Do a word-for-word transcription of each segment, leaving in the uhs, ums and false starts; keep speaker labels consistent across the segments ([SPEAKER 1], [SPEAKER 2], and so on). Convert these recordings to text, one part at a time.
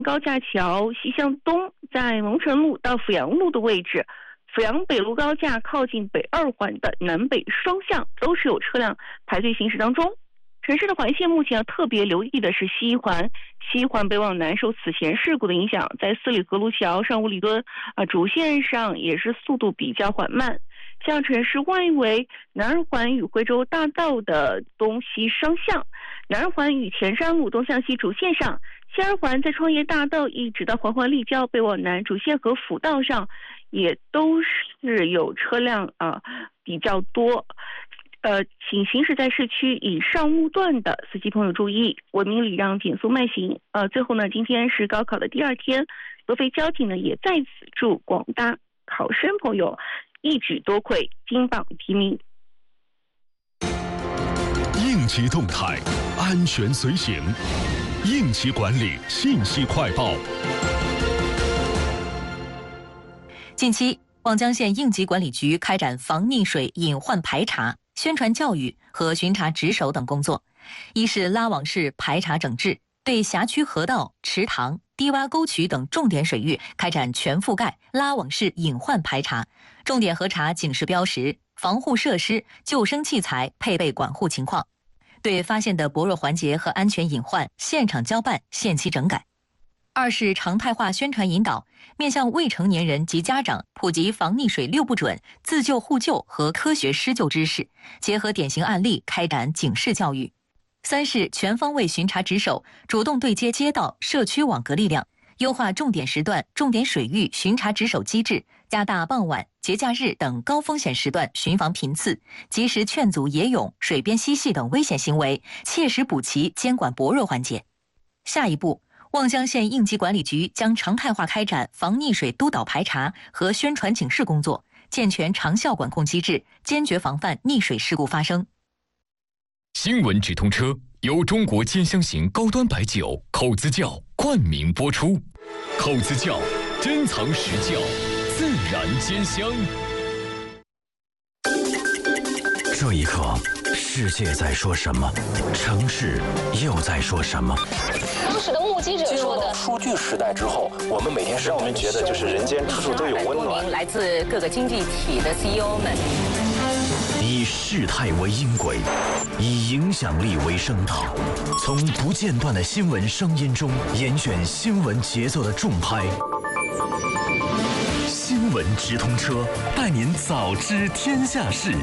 [SPEAKER 1] 高架桥西向东，在蒙城路到阜阳路的位置，阜阳北路高架靠近北二环的南北双向都是有车辆排队行驶当中。城市的环线目前要特别留意的是西环，西环北往南受此前事故的影响，在四里河路桥上五里墩啊主线上也是速度比较缓慢。像城市外围南二环与惠州大道的东西双向，南二环与前山路东向西主线上，西二环在创业大道一直到环环立交北往南主线和辅道上也都是有车辆啊比较多。呃，请行驶在市区以上路段的司机朋友注意，文明礼让，减速慢行。呃，最后呢，今天是高考的第二天，合肥交警呢也在此祝广大考生朋友一举多魁，金榜题名。
[SPEAKER 2] 应急动态，安全随行，应急管理信息快报。
[SPEAKER 3] 近期，望江县应急管理局开展防溺水隐患排查、宣传教育和巡查值守等工作。一是拉网式排查整治，对辖区河道、池塘、低洼沟渠等重点水域开展全覆盖拉网式隐患排查，重点核查警示标识、防护设施、救生器材配备管护情况，对发现的薄弱环节和安全隐患现场交办、限期整改。二是常态化宣传引导，面向未成年人及家长普及防溺水六不准、自救互救和科学施救知识，结合典型案例开展警示教育。三是全方位巡查值守，主动对接街道、社区网格力量，优化重点时段、重点水域巡查值守机制，加大傍晚、节假日等高风险时段巡防频次，及时劝阻野泳、水边嬉戏等危险行为，切实补齐监管薄弱环节。下一步，望江县应急管理局将常态化开展防溺水督导排查和宣传警示工作，健全长效管控机制，坚决防范溺水事故发生。
[SPEAKER 2] 新闻直通车由中国尖香型高端白酒口子窖冠名播出，口子窖珍藏实窖，自然尖香。
[SPEAKER 4] 这一刻，世界在说什么？城市又在说什么？
[SPEAKER 5] 当时的目击者说的，
[SPEAKER 6] 数据时代之后，我们每天让我们觉得就是人间处处都有温暖。
[SPEAKER 5] 来自各个经济体的 C E O 们，
[SPEAKER 4] 以事态为音轨，以影响力为声道，从不间断的新闻声音中严选新闻节奏的重拍。新闻直通车，带您早知天下事。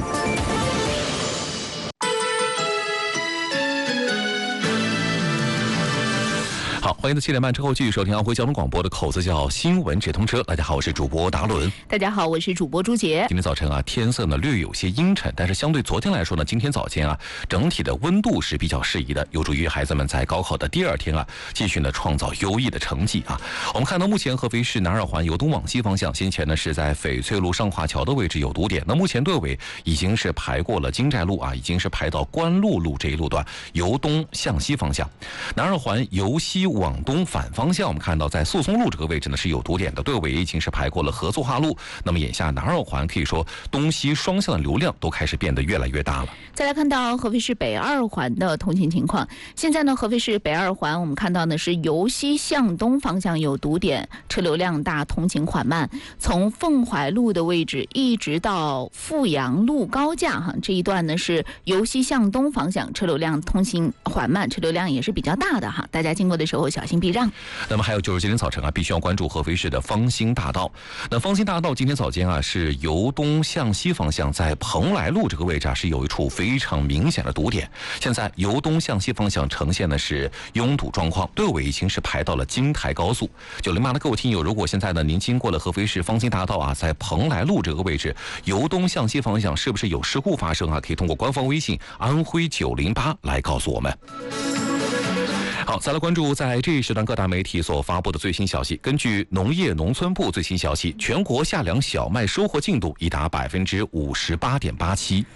[SPEAKER 7] 好，欢迎在七点半之后继续收听安徽交通广播的口子窖新闻直通车。大家好，我是主播达伦。
[SPEAKER 3] 大家好，我是主播朱杰。
[SPEAKER 7] 今天早晨啊，天色呢略有些阴沉，但是相对昨天来说呢，今天早间啊，整体的温度是比较适宜的，有助于孩子们在高考的第二天啊，继续呢创造优异的成绩啊。我们看到目前合肥市南二环由东往西方向，先前呢是在翡翠路上华桥的位置有堵点，那目前队尾已经是排过了金寨路啊，已经是排到关路路这一路段，由东向西方向。南二环由西往东反方向，我们看到在宿松路这个位置呢是有堵点的，队尾已经是排过了合作化路。那么眼下南二环可以说东西双向的流量都开始变得越来越大了。
[SPEAKER 3] 再来看到合肥市北二环的通行情况，现在呢，合肥市北二环我们看到呢是由西向东方向有堵点，车流量大，通行缓慢。从凤怀路的位置一直到阜阳路高架哈，这一段呢是由西向东方向，车流量通行缓慢，车流量也是比较大的哈，大家经过的时候小心避让。
[SPEAKER 7] 那么还有就是今天早晨啊，必须要关注合肥市的方兴大道。那方兴大道今天早间啊，是由东向西方向，在蓬莱路这个位置啊，是有一处非常明显的堵点。现在由东向西方向呈现的是拥堵状况，队尾已经是排到了京台高速。九零八的各位听友，如果现在呢您经过了合肥市方兴大道啊，在蓬莱路这个位置由东向西方向是不是有事故发生啊？可以通过官方微信安徽九零八来告诉我们。好，再来关注在这一时段各大媒体所发布的最新消息。根据农业农村部最新消息，全国夏粮小麦收获进度已达百分之五十八点八七。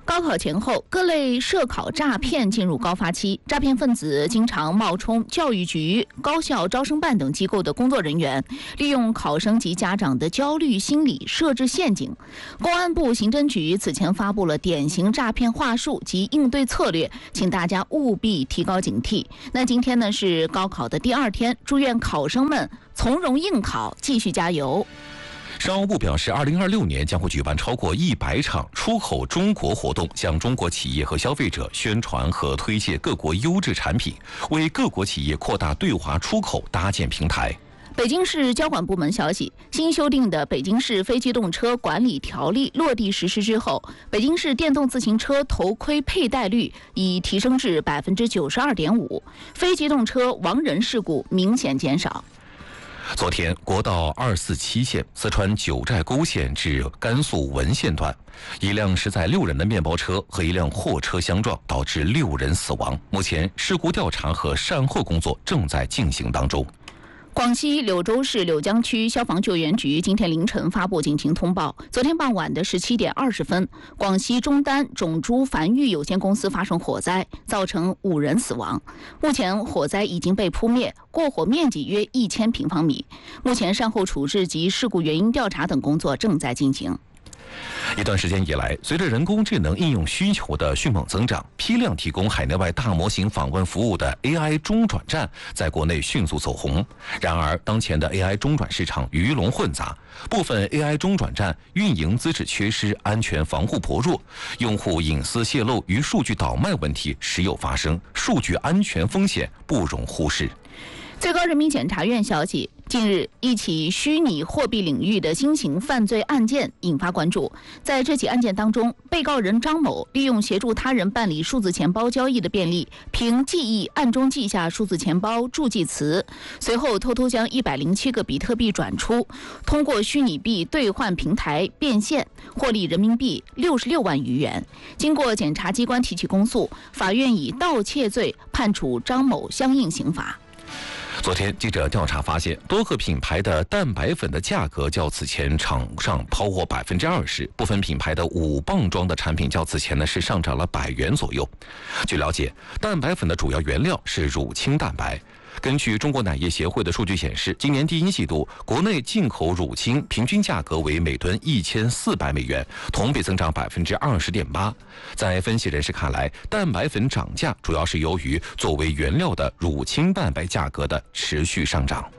[SPEAKER 8] 高考前后，各类涉考诈骗进入高发期，诈骗分子经常冒充教育局、高校招生办等机构的工作人员，利用考生及家长的焦虑心理设置陷阱。公安部刑侦局此前发布了典型诈骗话术及应对策略，请大家务必提高警惕。那今天呢是高考的第二天，祝愿考生们从容应考，继续加油。
[SPEAKER 7] 商务部表示，二零二六年将会举办超过一百场出口中国活动，向中国企业和消费者宣传和推介各国优质产品，为各国企业扩大对华出口搭建平台。
[SPEAKER 8] 北京市交管部门消息，新修订的《北京市非机动车管理条例》落地实施之后，北京市电动自行车头盔佩戴率已提升至百分之九十二点五，非机动车亡人事故明显减少。
[SPEAKER 7] 昨天，国道二四七线四川九寨沟县至甘肃文县段，一辆驶载六人的面包车和一辆货车相撞，导致六人死亡。目前，事故调查和善后工作正在进行当中。
[SPEAKER 8] 广西柳州市柳江区消防救援局今天凌晨发布警情通报，昨天傍晚的十七点二十分，广西中丹种猪繁育有限公司发生火灾，造成五人死亡。目前火灾已经被扑灭，过火面积约一千平方米。目前善后处置及事故原因调查等工作正在进行。
[SPEAKER 7] 一段时间以来，随着人工智能应用需求的迅猛增长，批量提供海内外大模型访问服务的 A I 中转站在国内迅速走红。然而，当前的 A I 中转市场鱼龙混杂，部分 A I 中转站运营资质缺失，安全防护薄弱，用户隐私泄露与数据倒卖问题时有发生，数据安全风险不容忽视。
[SPEAKER 8] 最高人民检察院消息，近日，一起虚拟货币领域的新型犯罪案件引发关注。在这起案件当中，被告人张某利用协助他人办理数字钱包交易的便利，凭记忆暗中记下数字钱包助记词，随后偷偷将一百零七个比特币转出，通过虚拟币兑换平台变现，获利人民币六十六万余元。经过检察机关提起公诉，法院以盗窃罪判处张某相应刑罚。
[SPEAKER 7] 昨天，记者调查发现，多个品牌的蛋白粉的价格较此前场上抛货百分之二十，部分品牌的五磅装的产品较此前呢是上涨了百元左右。据了解，蛋白粉的主要原料是乳清蛋白。根据中国奶业协会的数据显示，今年第一季度国内进口乳清平均价格为每吨一千四百美元，同比增长百分之二十点八。在分析人士看来，蛋白粉涨价主要是由于作为原料的乳清蛋白价格的持续上涨。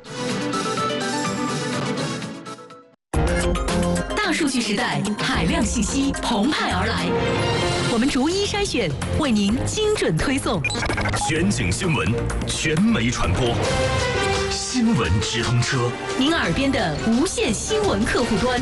[SPEAKER 3] 大数据时代，海量信息澎湃而来，我们逐一筛选，为您精准推送。
[SPEAKER 4] 全景新闻，全媒传播，新闻直通车，
[SPEAKER 3] 您耳边的无线新闻客户端。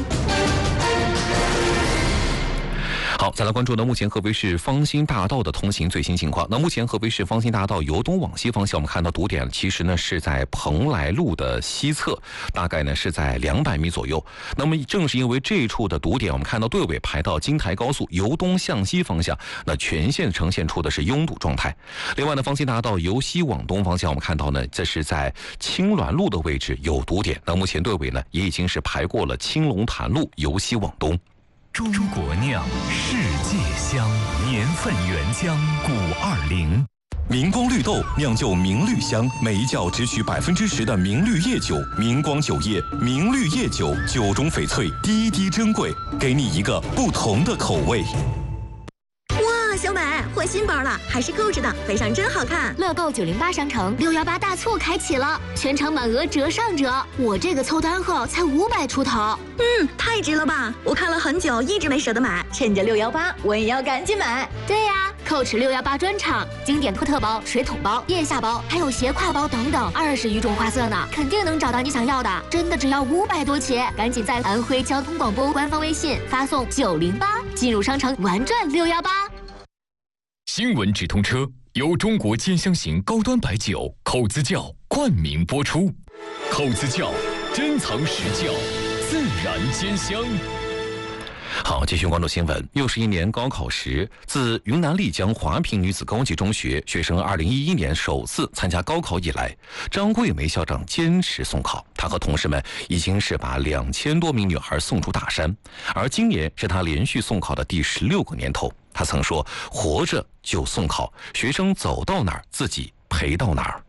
[SPEAKER 7] 好，再来关注呢，目前合肥市芳心大道的通行最新情况。那目前合肥市芳心大道由东往西方向，我们看到堵点其实呢是在蓬莱路的西侧，大概呢是在两百米左右。那么正是因为这一处的堵点，我们看到队尾排到京台高速由东向西方向，那全线呈现出的是拥堵状态。另外呢，芳心大道由西往东方向，我们看到呢，这是在青鸾路的位置有堵点。那目前队尾呢也已经是排过了青龙潭路由西往东。
[SPEAKER 4] 中国酿，世界香，年份原浆古二零。
[SPEAKER 9] 明光绿豆酿就明绿香，每一窖只取百分之十的明绿叶酒。明光酒业，明绿叶酒，酒中翡翠，滴滴珍贵，给你一个不同的口味。
[SPEAKER 10] 小美换新包了，还是购置的，背上真好看。
[SPEAKER 11] 乐购九零八商城六幺八大促开启了，全场满额折上折。我这个凑单后才五百出头，
[SPEAKER 10] 嗯，太值了吧！我看了很久，一直没舍得买，趁着六幺八，我也要赶紧买。
[SPEAKER 11] 对呀，购持六幺八专场，经典托特包、水桶包、腋下包，还有斜挎包等等，二十余种花色呢，肯定能找到你想要的。真的只要五百多起，赶紧在安徽交通广播官方微信发送九零八，进入商城玩转六幺八。
[SPEAKER 2] 新闻直通车由中国尖香型高端白酒口子窖冠名播出，口子窖珍藏实窖，自然兼香。
[SPEAKER 7] 好，继续关注新闻。又是一年高考时，自云南丽江华坪女子高级中学学生二零一一年首次参加高考以来，张桂梅校长坚持送考。她和同事们已经是把两千多名女孩送出大山，而今年是她连续送考的第十六个年头。她曾说：“活着就送考，学生走到哪儿，自己陪到哪儿。”